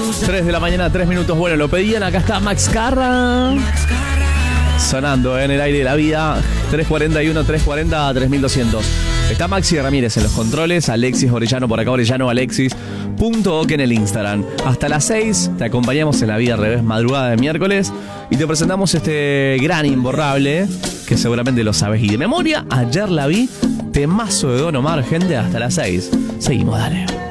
3 de la mañana, 3 minutos. Bueno, lo pedían. Acá está Max Carra. Sonando en el aire de la vida. 341, 340, 3200. Está Maxi Ramírez en los controles. Alexis Orellano por acá. Orellano Alexis.ok en el Instagram. Hasta las 6 te acompañamos en La Vida al Revés, madrugada de miércoles. Y te presentamos este gran imborrable que seguramente lo sabes y de memoria. Ayer la vi. Temazo de Don Omar, gente. Hasta las 6. Seguimos, dale.